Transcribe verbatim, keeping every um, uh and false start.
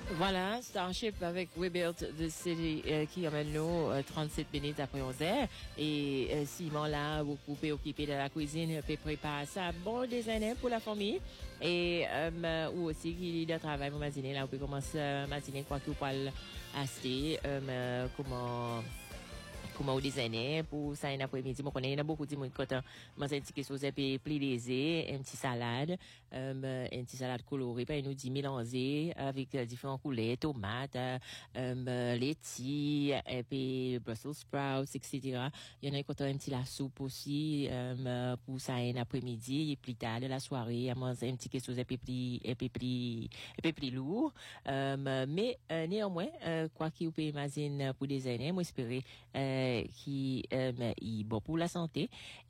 Voilà, Starship avec We Built the City euh, qui emmène nous euh, trente-sept minutes après onze heures. Et euh, Simon là, beaucoup préoccupé de la cuisine, peut préparer ça bon déjeuner pour la famille. Et euh, ou aussi qu'il a travail pour matinée là, on peut commencer à matinée quoi qu'il faut acheter euh, comment comment au déjeuner pour ça un après-midi moi connais il y a beaucoup de monde quand manger un petit chose et puis pli léger un petit salade euh, un petit salade colorée pas nous dit mélanger avec euh, différents couleurs tomates euh, euh, laitue et puis Brussels sprouts etc. il y en a quand un petit la soupe aussi euh, pour ça un après-midi et plus tard de la soirée à manger un petit quelque chose et puis plus et puis plus et puis plus lourd euh, mais euh, néanmoins euh, quoi qu'il peut imaginer pour déjeuner moi espérer euh, qui euh, est bon pour la santé